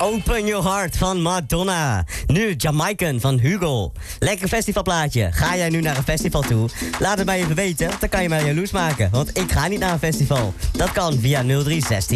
Open Your Heart van Madonna. Nu Jamaican van Hugo. Lekker festivalplaatje. Ga jij nu naar een festival toe? Laat het mij even weten, dan kan je mij jaloers maken. Want ik ga niet naar een festival. Dat kan via 0316